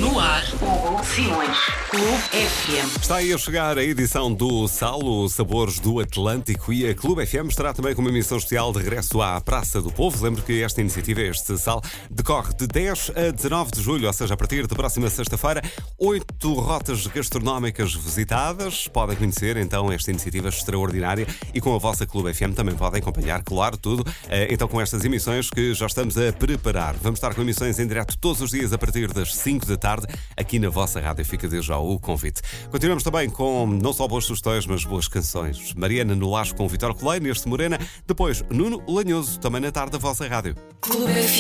No ar, Hugo Simões. Clube FM. Está aí a chegar a edição do SAL, os Sabores do Atlântico, e a Clube FM estará também com uma emissão especial de regresso à Praça do Povo. Lembro que esta iniciativa, este SAL, decorre de 10 a 19 de julho, ou seja, a partir da próxima sexta-feira. 8 rotas gastronómicas visitadas. Podem conhecer então esta iniciativa extraordinária e com a vossa Clube FM também podem acompanhar, claro, tudo. Então com estas emissões que já estamos a preparar. Vamos estar com emissões em direto todos os dias a partir das 5 da tarde aqui na vossa rádio. Fica desde já o convite. Continuamos também com não só boas sugestões, mas boas canções. Mariana no Lacho com Vitor Coleiro, neste Morena. Depois Nuno Lanhoso, também na tarde da vossa rádio. Clube FM.